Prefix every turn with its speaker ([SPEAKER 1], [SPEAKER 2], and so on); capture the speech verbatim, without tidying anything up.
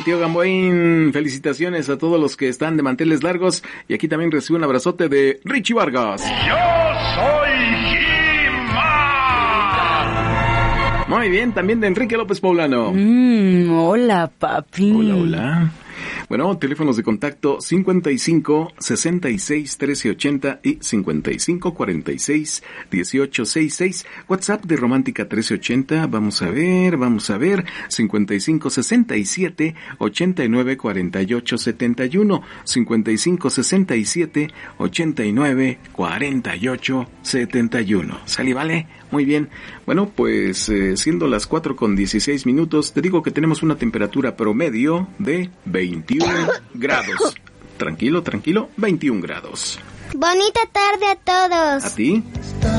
[SPEAKER 1] tío Gamboín. Felicitaciones a todos los que están de manteles largos. Y aquí también recibo un abrazote de Richie Vargas.
[SPEAKER 2] Yo soy He-Man.
[SPEAKER 1] Muy bien, también de Enrique López Poblano.
[SPEAKER 3] Mm, hola, papi.
[SPEAKER 1] Hola, hola. Bueno, teléfonos de contacto cincuenta y cinco, sesenta y seis, trece ochenta y cincuenta y cinco, cuarenta y seis, dieciocho sesenta y seis. WhatsApp de Romántica trece ochenta. Vamos a ver, vamos a ver. cincuenta y cinco, sesenta y siete, ochenta y nueve, cuarenta y ocho, setenta y uno. cincuenta y cinco, sesenta y siete, ochenta y nueve, cuarenta y ocho, setenta y uno. ¿Sale, vale? Muy bien. Bueno, pues eh, siendo las cuatro con dieciséis minutos, te digo que tenemos una temperatura promedio de veintiún grados. Tranquilo, tranquilo, veintiún grados.
[SPEAKER 4] Bonita tarde a todos.
[SPEAKER 1] ¿A ti?